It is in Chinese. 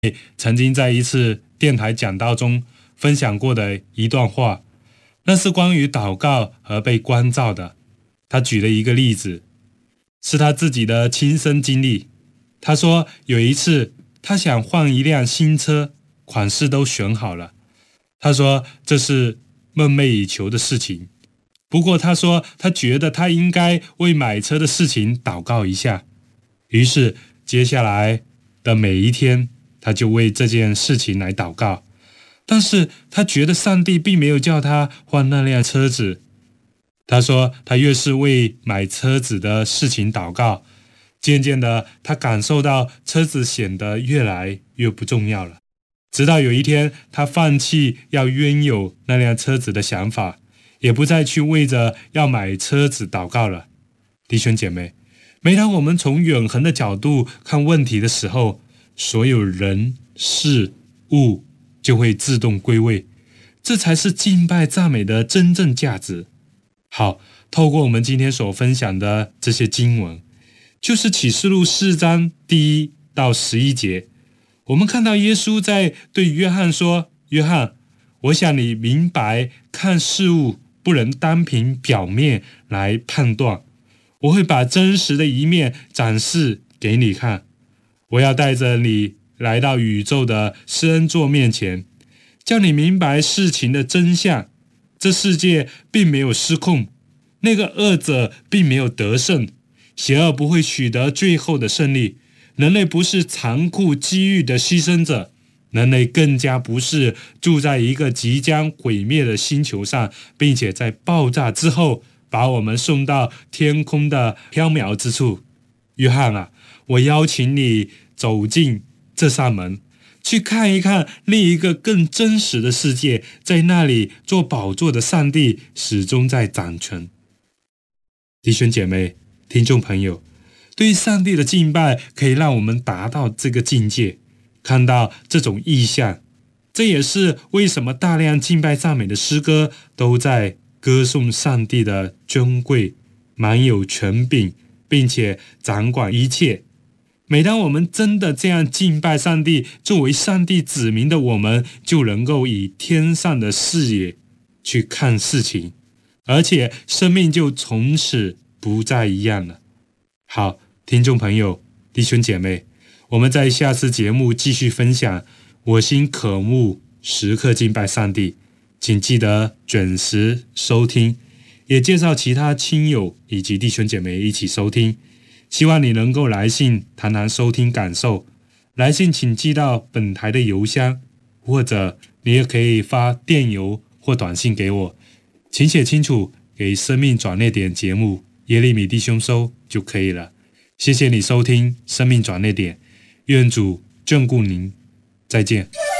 曾经在一次电台讲道中分享过的一段话，那是关于祷告和被关照的。他举了一个例子，是他自己的亲身经历。他说有一次他想换一辆新车，款式都选好了。他说这是梦寐以求的事情，不过他说他觉得他应该为买车的事情祷告一下。于是接下来的每一天，他就为这件事情来祷告。但是他觉得上帝并没有叫他换那辆车子。他说他越是为买车子的事情祷告，渐渐的他感受到车子显得越来越不重要了。直到有一天，他放弃要拥有那辆车子的想法，也不再去为着要买车子祷告了。弟兄姐妹，每当我们从永恒的角度看问题的时候，所有人事物就会自动归位，这才是敬拜赞美的真正价值。好，透过我们今天所分享的这些经文，就是启示录4章第1到11节，我们看到耶稣在对约翰说，约翰，我想你明白，看事物不能单凭表面来判断，我会把真实的一面展示给你看。我要带着你来到宇宙的施恩座面前，叫你明白事情的真相。这世界并没有失控，那个恶者并没有得胜，邪恶不会取得最后的胜利，人类不是残酷机遇的牺牲者，人类更加不是住在一个即将毁灭的星球上，并且在爆炸之后把我们送到天空的缥缈之处。约翰啊，我邀请你走进这扇门，去看一看另一个更真实的世界，在那里做宝座的上帝始终在掌权。弟兄姐妹，听众朋友，对于上帝的敬拜可以让我们达到这个境界，看到这种意象。这也是为什么大量敬拜赞美的诗歌都在歌颂上帝的尊贵，满有权柄，并且掌管一切。每当我们真的这样敬拜上帝，作为上帝子民的我们，就能够以天上的视野去看事情，而且生命就从此不再一样了。好，听众朋友，弟兄姐妹，我们在下次节目继续分享我心渴慕时刻敬拜上帝，请记得准时收听，也介绍其他亲友以及弟兄姐妹一起收听。希望你能够来信谈谈收听感受，来信请寄到本台的邮箱，或者你也可以发电邮或短信给我，请写清楚给生命转捩点节目耶利米弟兄收就可以了。谢谢你收听生命转捩点，愿主眷顾您，再见。